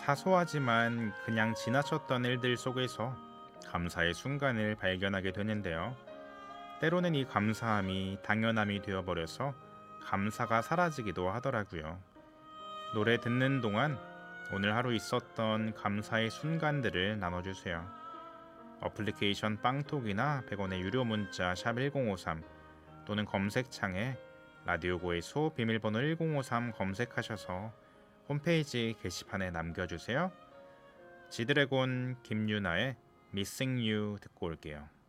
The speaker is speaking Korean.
사소하지만 그냥 지나쳤던 일들 속에서 감사의 순간을 발견하게 되는데요. 때로는 이 감사함이 당연함이 되어버려서 감사가 사라지기도 하더라고요. 노래 듣는 동안 오늘 하루 있었던 감사의 순간들을 나눠주세요. 어플리케이션 빵톡이나 100원의 유료 문자 샵 1053 또는 검색창에 라디오고의 소 비밀번호 1053 검색하셔서 홈페이지 게시판에 남겨주세요. 지드래곤 김유나의 Missing You 듣고 올게요.